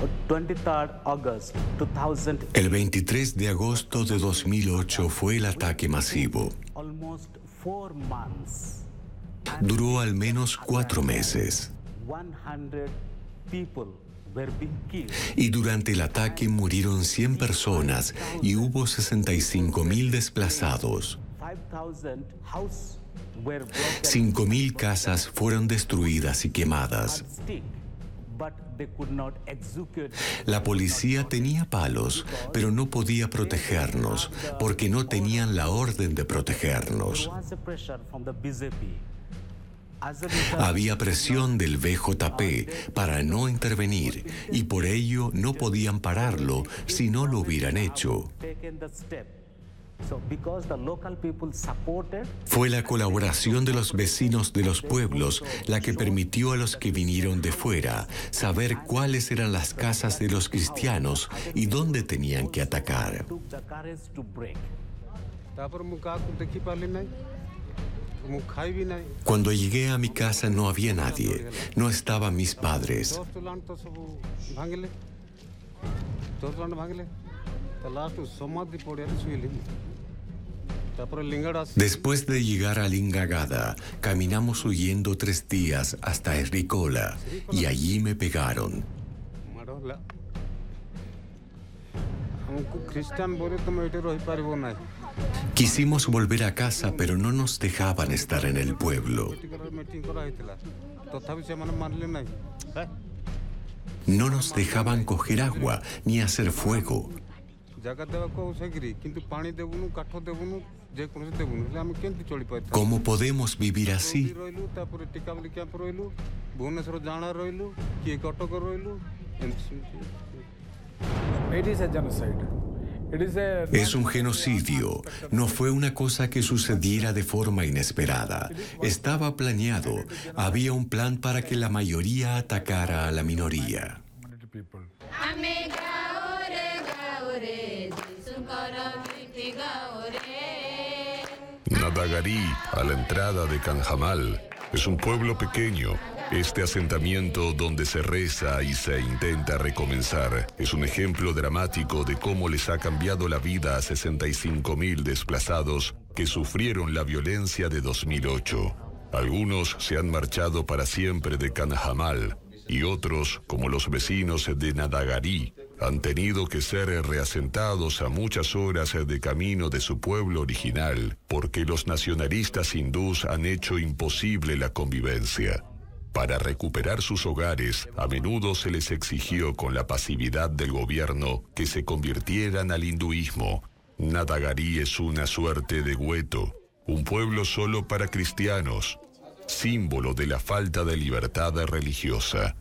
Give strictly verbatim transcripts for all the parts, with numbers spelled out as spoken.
El veintitrés de agosto de dos mil ocho fue el ataque masivo. Duró al menos cuatro meses. Y durante el ataque murieron cien personas y hubo sesenta y cinco mil desplazados. cinco mil casas fueron destruidas y quemadas. La policía tenía palos, pero no podía protegernos porque no tenían la orden de protegernos. Había presión del V J P para no intervenir y por ello no podían pararlo si no lo hubieran hecho. Fue la colaboración de los vecinos de los pueblos la que permitió a los que vinieron de fuera saber cuáles eran las casas de los cristianos y dónde tenían que atacar. Cuando llegué a mi casa no había nadie, no estaban mis padres. Después de llegar a Lingagada, caminamos huyendo tres días hasta Erricola y allí me pegaron. Quisimos volver a casa, pero no nos dejaban estar en el pueblo. No nos dejaban coger agua ni hacer fuego. ¿Cómo podemos vivir así? Es un genocidio. No fue una cosa que sucediera de forma inesperada. Estaba planeado. Había un plan para que la mayoría atacara a la minoría. Nadagarí, a la entrada de Canjamal, es un pueblo pequeño. Este asentamiento donde se reza y se intenta recomenzar es un ejemplo dramático de cómo les ha cambiado la vida a sesenta y cinco mil desplazados que sufrieron la violencia de dos mil ocho. Algunos se han marchado para siempre de Canjamal y otros, como los vecinos de Nadagarí, han tenido que ser reasentados a muchas horas de camino de su pueblo original porque los nacionalistas hindús han hecho imposible la convivencia. Para recuperar sus hogares, a menudo se les exigió con la pasividad del gobierno que se convirtieran al hinduismo. Nadagarí es una suerte de gueto, un pueblo solo para cristianos, símbolo de la falta de libertad religiosa.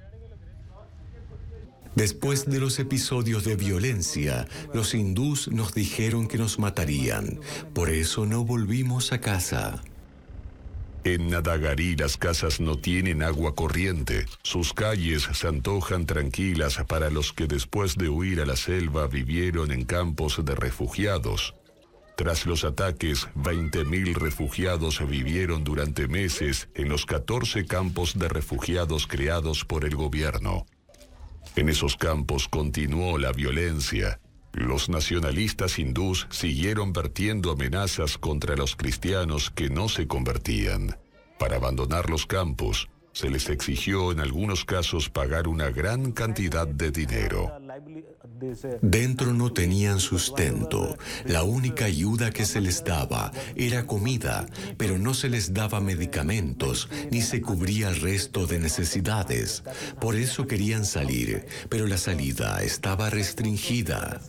Después de los episodios de violencia, los hindús nos dijeron que nos matarían. Por eso no volvimos a casa. En Nadagarí las casas no tienen agua corriente. Sus calles se antojan tranquilas para los que después de huir a la selva vivieron en campos de refugiados. Tras los ataques, veinte mil refugiados vivieron durante meses en los catorce campos de refugiados creados por el gobierno. En esos campos continuó la violencia. Los nacionalistas hindús siguieron vertiendo amenazas contra los cristianos que no se convertían. Para abandonar los campos, se les exigió en algunos casos pagar una gran cantidad de dinero. Dentro no tenían sustento. La única ayuda que se les daba era comida, pero no se les daba medicamentos, ni se cubría el resto de necesidades. Por eso querían salir, pero la salida estaba restringida.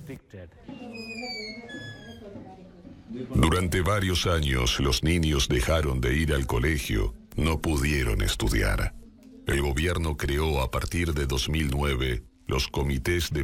Durante varios años, los niños dejaron de ir al colegio, no pudieron estudiar. El gobierno creó a partir de dos mil nueve los comités de